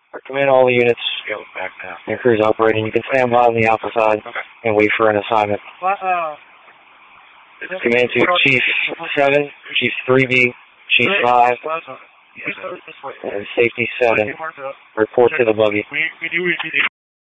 Command all the units. Go back now. Your crew's operating. You can stand by on the alpha side and wait for an assignment. Command to Chief 7, Chief 3B, Chief 5, and Safety 7. Report to the buggy.